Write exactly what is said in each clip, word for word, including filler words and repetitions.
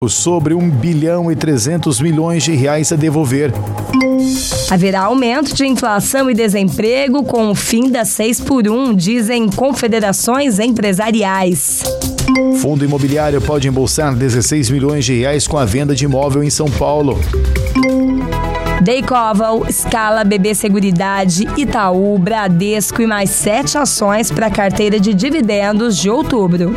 sobre um bilhão e trezentos milhões de reais a devolver. Haverá aumento de inflação e desemprego com o fim das seis por um, dizem confederações empresariais. Fundo imobiliário pode embolsar dezesseis milhões de reais com a venda de imóvel em São Paulo. Daycoval, Scala, B B Seguridade, Itaú, Bradesco e mais sete ações para a carteira de dividendos de outubro.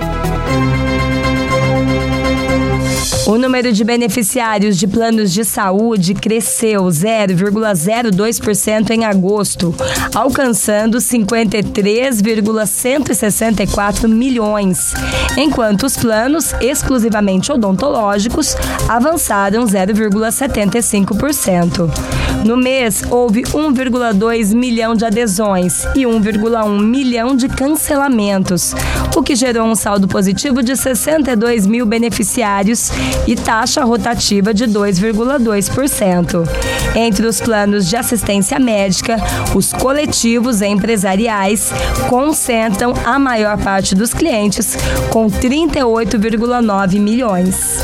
O número de beneficiários de planos de saúde cresceu zero vírgula zero dois por cento em agosto, alcançando cinquenta e três vírgula cento e sessenta e quatro milhões, enquanto os planos exclusivamente odontológicos avançaram zero vírgula setenta e cinco por cento. No mês, houve um vírgula dois milhão de adesões e um vírgula um milhão de cancelamentos, o que gerou um saldo positivo de sessenta e dois mil beneficiários e taxa rotativa de dois vírgula dois por cento. Entre os planos de assistência médica, os coletivos empresariais concentram a maior parte dos clientes, com trinta e oito vírgula nove milhões.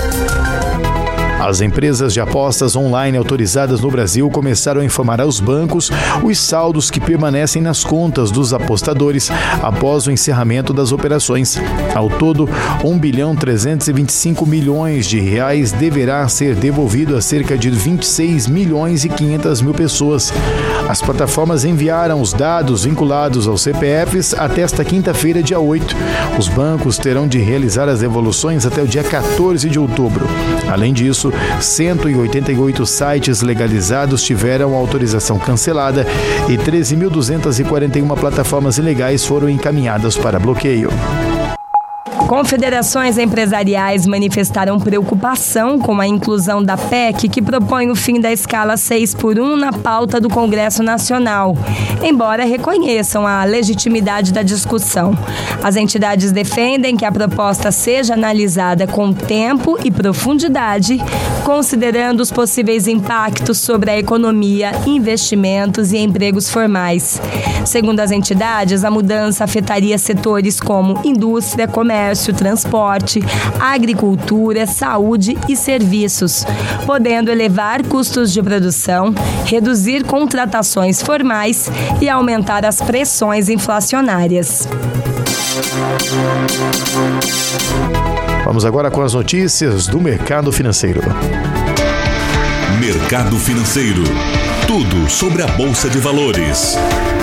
As empresas de apostas online autorizadas no Brasil começaram a informar aos bancos os saldos que permanecem nas contas dos apostadores após o encerramento das operações. Ao todo, um bilhão trezentos e vinte e cinco milhões de reais deverá ser devolvido a cerca de vinte e seis milhões e quinhentas mil pessoas. As plataformas enviaram os dados vinculados aos C P Fs até esta quinta-feira, dia oito. Os bancos terão de realizar as devoluções até o dia quatorze de outubro. Além disso, cento e oitenta e oito sites legalizados tiveram autorização cancelada e treze mil duzentas e quarenta e uma plataformas ilegais foram encaminhadas para bloqueio. Confederações empresariais manifestaram preocupação com a inclusão da P E C que propõe o fim da escala seis por um na pauta do Congresso Nacional, embora reconheçam a legitimidade da discussão. As entidades defendem que a proposta seja analisada com tempo e profundidade, considerando os possíveis impactos sobre a economia, investimentos e empregos formais. Segundo as entidades, a mudança afetaria setores como indústria, comércio, transporte, agricultura, saúde e serviços, podendo elevar custos de produção, reduzir contratações formais e aumentar as pressões inflacionárias. Vamos agora com as notícias do mercado financeiro. Mercado financeiro. Tudo sobre a Bolsa de Valores.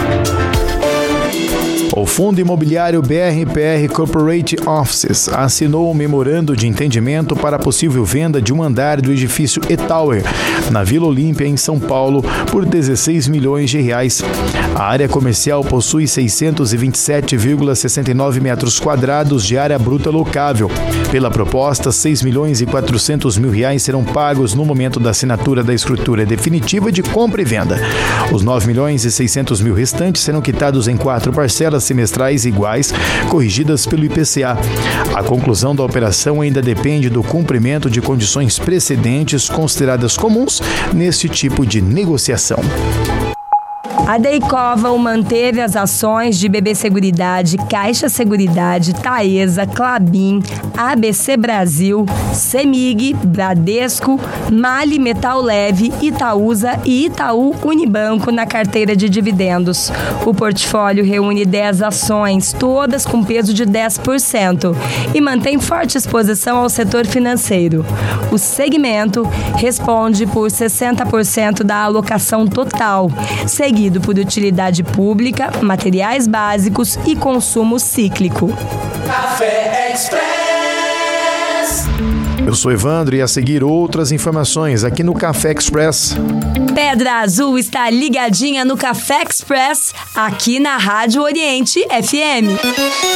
O Fundo Imobiliário B R P R Corporate Offices assinou um memorando de entendimento para a possível venda de um andar do edifício E-Tower, na Vila Olímpia, em São Paulo, por dezesseis milhões de reais. A área comercial possui seiscentos e vinte e sete vírgula sessenta e nove metros quadrados de área bruta locável. Pela proposta, seis milhões e quatrocentos mil reais serão pagos no momento da assinatura da escritura definitiva de compra e venda. Os nove milhões e seiscentos mil restantes serão quitados em quatro parcelas semestrais iguais, corrigidas pelo I P C A. A conclusão da operação ainda depende do cumprimento de condições precedentes consideradas comuns neste tipo de negociação. A Daycoval manteve as ações de B B Seguridade, Caixa Seguridade, Taesa, Klabin, A B C Brasil, Semig, Bradesco, Mali Metal Leve, Itaúsa e Itaú Unibanco na carteira de dividendos. O portfólio reúne dez ações, todas com peso de dez por cento, e mantém forte exposição ao setor financeiro. O segmento responde por sessenta por cento da alocação total, seguido por utilidade pública, materiais básicos e consumo cíclico. Café Express. Eu sou Evandro e a seguir outras informações aqui no Café Express. Pedra Azul está ligadinha no Café Express, aqui na Rádio Oriente F M.